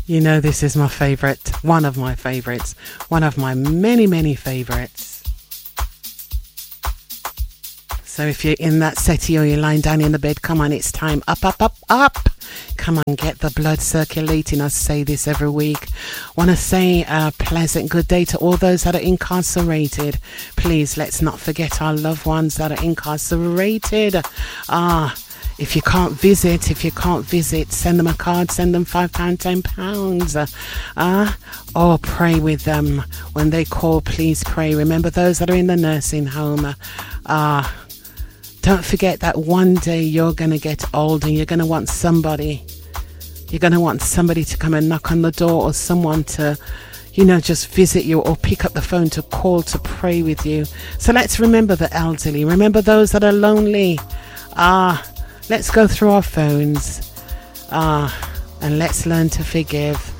You know, this is my favourite, one of my favourites, one of my many, many favourites. So if you're in that settee or you're lying down in the bed, come on, it's time. Up, up, up, up. Come on, get the blood circulating. I say this every week. Want to say a pleasant good day to all those that are incarcerated. Please, let's not forget our loved ones that are incarcerated. If you can't visit, send them a card, send them £5, £10. Or pray with them. When they call, please pray. Remember those that are in the nursing home. Don't forget that one day you're going to get old and you're going to want somebody. You're going to want somebody to come and knock on the door, or someone to, just visit you, or pick up the phone to call to pray with you. So let's remember the elderly. Remember those that are lonely. Let's go through our phones. And let's learn to forgive.